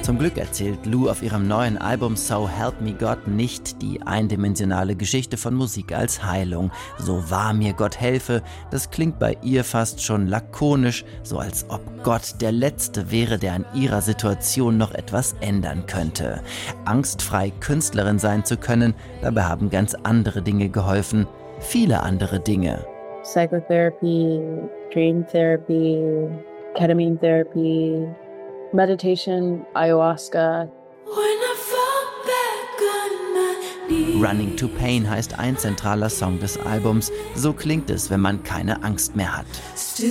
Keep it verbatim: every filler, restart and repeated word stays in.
Zum Glück erzählt Lou auf ihrem neuen Album So Help Me God nicht die eindimensionale Geschichte von Musik als Heilung. So wahr mir Gott helfe, das klingt bei ihr fast schon lakonisch, so als ob Gott der Letzte wäre, der an ihrer Situation noch etwas ändern könnte. Angstfrei Künstlerin sein zu können, dabei haben ganz andere Dinge geholfen, viele andere Dinge. Psychotherapy, dream therapy, ketamine therapy, meditation, ayahuasca. Running to Pain heißt ein zentraler Song des Albums. So klingt es, wenn man keine Angst mehr hat.